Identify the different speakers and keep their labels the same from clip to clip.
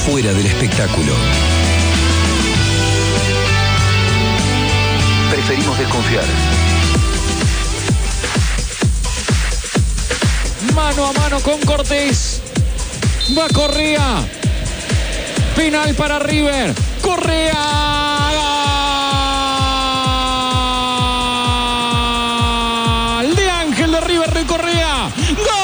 Speaker 1: fuera del espectáculo. Preferimos desconfiar.
Speaker 2: Mano a mano con Cortés. Va Correa. Penal para River. Correa. Gol de Ángel de River de Correa. ¡Gol!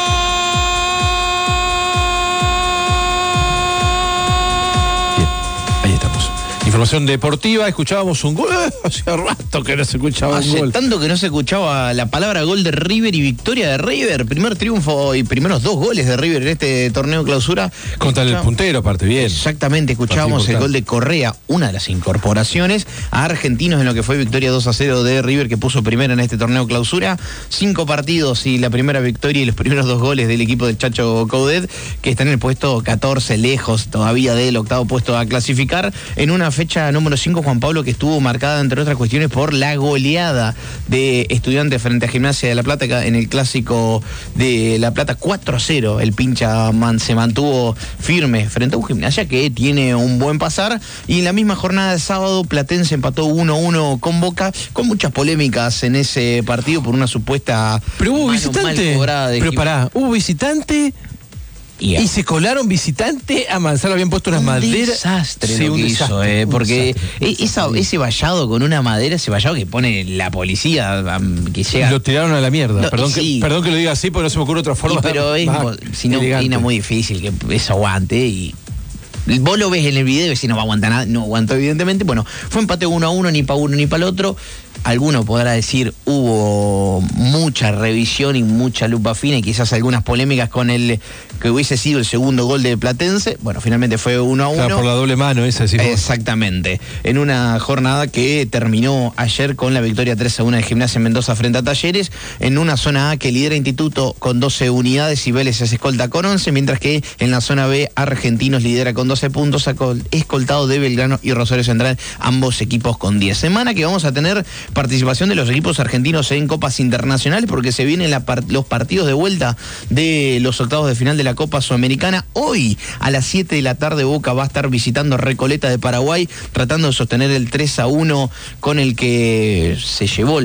Speaker 2: Información deportiva, escuchábamos un gol. Hacía rato que no se escuchaba un gol.
Speaker 3: Hace tanto que no se escuchaba la palabra gol de River y victoria de River. Primer triunfo y primeros 2 goles de River en este torneo clausura.
Speaker 2: Contra el puntero, aparte bien.
Speaker 3: Exactamente, escuchábamos el gol de Correa, una de las incorporaciones a Argentinos en lo que fue victoria 2-0 de River, que puso primero en este torneo clausura. 5 partidos y la primera victoria y los primeros 2 goles del equipo del Chacho Coudet, que está en el puesto 14, lejos todavía del octavo puesto a clasificar, en una fecha número 5, Juan Pablo, que estuvo marcada, entre otras cuestiones, por la goleada de Estudiantes frente a Gimnasia de La Plata en el clásico de La Plata. 4-0, el pincha se mantuvo firme frente a un Gimnasia que tiene un buen pasar, y en la misma jornada de sábado Platense empató 1-1 con Boca, con muchas polémicas en ese partido por una supuesta
Speaker 2: pero hubo visitante, pero pará, hubo visitante. Y se colaron visitante a Manzano, habían puesto unas maderas.
Speaker 3: Desastre lo que hizo, porque ese vallado con una madera, ese vallado que pone la policía, que llega...
Speaker 2: Lo tiraron a la mierda,
Speaker 3: no,
Speaker 2: perdón que lo diga así, porque no se me ocurre otra forma.
Speaker 3: Pero es muy difícil que eso aguante, y vos lo ves en el video y si no va a aguantar nada, no aguantó evidentemente. Bueno, fue empate 1-1, ni para uno ni para el otro. Alguno podrá decir, hubo mucha revisión y mucha lupa fina y quizás algunas polémicas con el que hubiese sido el segundo gol de Platense. Bueno, finalmente fue 1-1.
Speaker 2: Claro, por la doble mano esa, sí.
Speaker 3: Exactamente. En una jornada que terminó ayer con la victoria 3-1 de Gimnasia Mendoza frente a Talleres, en una zona A que lidera Instituto con 12 unidades y Vélez se escolta con 11, mientras que en la zona B Argentinos lidera con 12 puntos, escoltado de Belgrano y Rosario Central, ambos equipos con 10. Semana que vamos a tener participación de los equipos argentinos en copas internacionales, porque se vienen los partidos de vuelta de los octavos de final de la Copa Sudamericana. Hoy a las 7 de la tarde Boca va a estar visitando Recoleta de Paraguay, tratando de sostener el 3-1 con el que se llevó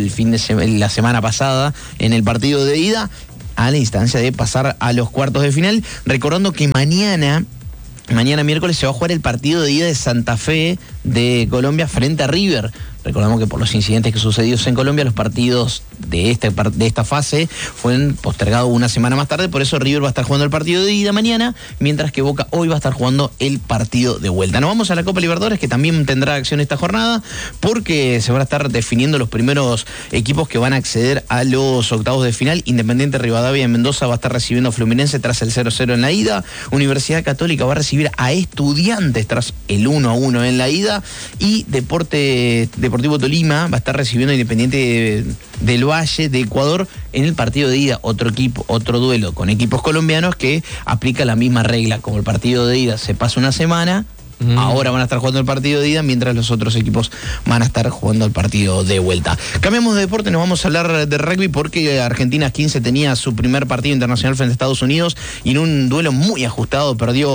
Speaker 3: la semana pasada en el partido de ida, a la instancia de pasar a los cuartos de final. Recordando que mañana miércoles se va a jugar el partido de ida de Santa Fe de Colombia frente a River. Recordamos que por los incidentes que sucedidos en Colombia, los partidos de esta fase fueron postergados una semana más tarde, por eso River va a estar jugando el partido de ida mañana, mientras que Boca hoy va a estar jugando el partido de vuelta. Nos vamos a la Copa Libertadores, que también tendrá acción esta jornada, porque se van a estar definiendo los primeros equipos que van a acceder a los octavos de final. Independiente Rivadavia en Mendoza va a estar recibiendo a Fluminense tras el 0-0 en la ida. Universidad Católica va a recibir a Estudiantes tras el 1-1 en la ida, y Deportivo Tolima va a estar recibiendo a Independiente del Valle de Ecuador en el partido de ida. Otro duelo con equipos colombianos que aplica la misma regla. Como el partido de ida se pasa una semana, ahora van a estar jugando el partido de ida, mientras los otros equipos van a estar jugando el partido de vuelta. Cambiamos de deporte, nos vamos a hablar de rugby, porque Argentina 15 tenía su primer partido internacional frente a Estados Unidos, y en un duelo muy ajustado perdió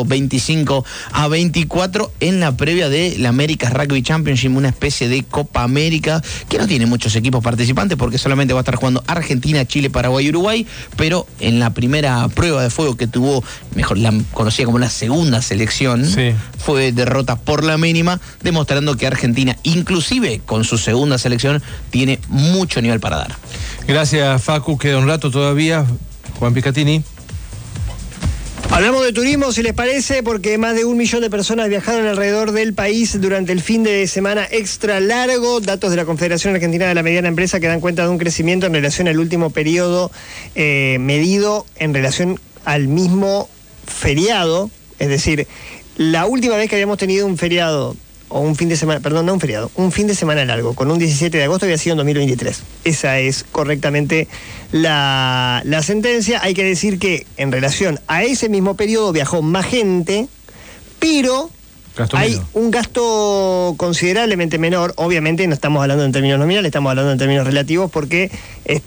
Speaker 3: 25-24 en la previa de la America's Rugby Championship, una especie de Copa América que no tiene muchos equipos participantes, porque solamente va a estar jugando Argentina, Chile, Paraguay y Uruguay. Pero en la primera prueba de fuego que tuvo, la conocida como la segunda selección, sí, fue derrota por la mínima, demostrando que Argentina, inclusive con su segunda selección, tiene mucho nivel para dar.
Speaker 2: Gracias, Facu. Queda un rato todavía. Juan Picatini.
Speaker 4: Hablamos de turismo, si les parece, porque más de 1 millón de personas viajaron alrededor del país durante el fin de semana extra largo. Datos de la Confederación Argentina de la Mediana Empresa que dan cuenta de un crecimiento en relación al último periodo medido en relación al mismo feriado. Es decir, la última vez que habíamos tenido un feriado, o un fin de semana, perdón, no un feriado, un fin de semana largo, con un 17 de agosto había sido en 2023. Esa es correctamente la sentencia. Hay que decir que en relación a ese mismo periodo viajó más gente, pero hay un gasto considerablemente menor. Obviamente no estamos hablando en términos nominales, estamos hablando en términos relativos, porque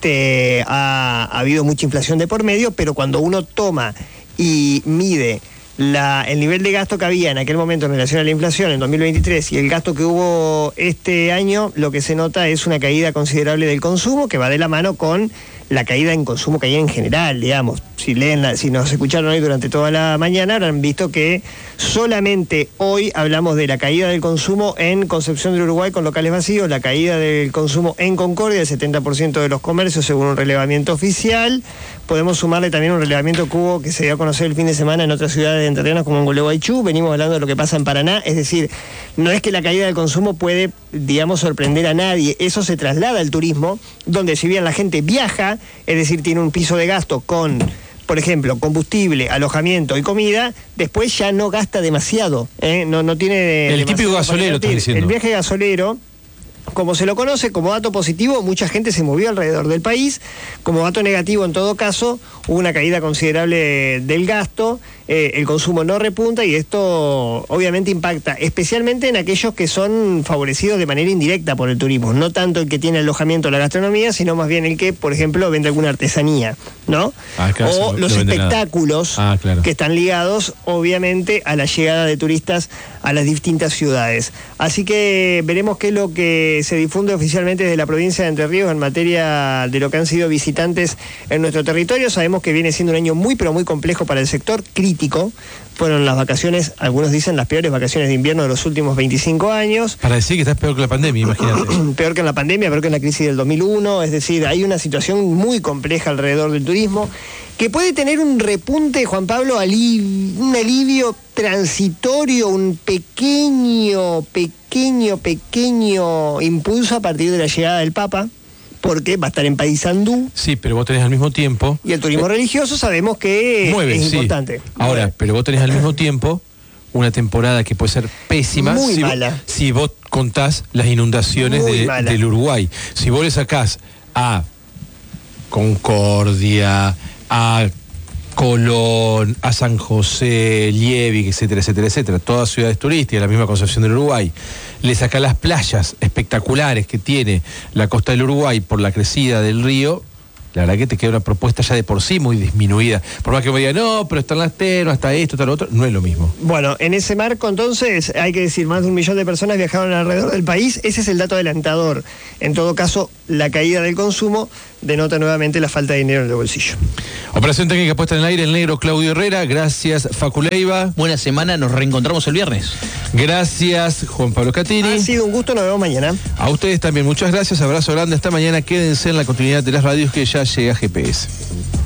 Speaker 4: ha habido mucha inflación de por medio, pero cuando uno toma y mide el nivel de gasto que había en aquel momento en relación a la inflación en 2023 y el gasto que hubo este año, lo que se nota es una caída considerable del consumo que va de la mano con la caída en consumo que hay en general, digamos. Si nos escucharon hoy durante toda la mañana, habrán visto que solamente hoy hablamos de la caída del consumo en Concepción del Uruguay con locales vacíos, la caída del consumo en Concordia, el 70% de los comercios según un relevamiento oficial. Podemos sumarle también un relevamiento que hubo que se dio a conocer el fin de semana en otras ciudades de Entre Ríos como en Gualeguaychú. Venimos hablando de lo que pasa en Paraná, es decir, no es que la caída del consumo puede, digamos, sorprender a nadie. Eso se traslada al turismo, donde si bien la gente viaja, es decir, tiene un piso de gasto con, por ejemplo, combustible, alojamiento y comida, después ya no gasta demasiado, no tiene...
Speaker 2: El típico gasolero, estás diciendo.
Speaker 4: El viaje gasolero, como se lo conoce, como dato positivo, mucha gente se movió alrededor del país. Como dato negativo, en todo caso, hubo una caída considerable del gasto, el consumo no repunta y esto obviamente impacta especialmente en aquellos que son favorecidos de manera indirecta por el turismo, no tanto el que tiene alojamiento o la gastronomía, sino más bien el que, por ejemplo, vende alguna artesanía, ¿no? O los espectáculos que están ligados, obviamente, a la llegada de turistas a las distintas ciudades. Así que veremos qué es lo que se difunde oficialmente desde la provincia de Entre Ríos en materia de lo que han sido visitantes en nuestro territorio. Sabemos que viene siendo un año muy, pero muy complejo para el sector, crítico. Fueron las vacaciones, algunos dicen las peores vacaciones de invierno de los últimos 25 años.
Speaker 2: Para decir que estás peor que la pandemia, imagínate.
Speaker 4: Peor que en la pandemia, peor que en la crisis del 2001, es decir, hay una situación muy compleja alrededor del turismo, que puede tener un repunte, Juan Pablo, un alivio transitorio, un pequeño impulso a partir de la llegada del Papa, porque va a estar en Paysandú.
Speaker 2: Sí, pero vos tenés al mismo tiempo...
Speaker 4: Y el turismo religioso sabemos que es importante.
Speaker 2: Ahora, pero vos tenés al mismo tiempo una temporada que puede ser pésima.
Speaker 4: Muy mala.
Speaker 2: Si vos contás las inundaciones del Uruguay. Si vos le sacás a Concordia, a Colón, a San José, Liebig, etcétera, etcétera, etcétera, todas ciudades turísticas, la misma Concepción del Uruguay, le saca las playas espectaculares que tiene la costa del Uruguay por la crecida del río, la verdad que te queda una propuesta ya de por sí muy disminuida. Por más que me digan, no, pero están las termas, está esto, está lo otro, no es lo mismo.
Speaker 4: Bueno, en ese marco entonces hay que decir, más de 1 millón de personas viajaron alrededor del país, ese es el dato adelantador. En todo caso, la caída del consumo denota nuevamente la falta de dinero en el bolsillo.
Speaker 2: Operación técnica puesta en el aire, el negro Claudio Herrera. Gracias, Facu Leiva.
Speaker 3: Buena semana, nos reencontramos el viernes.
Speaker 2: Gracias, Juan Pablo Catini.
Speaker 4: Ha sido un gusto, nos vemos mañana.
Speaker 2: A ustedes también, muchas gracias, abrazo grande, hasta mañana. Quédense en la continuidad de las radios que ya llega GPS.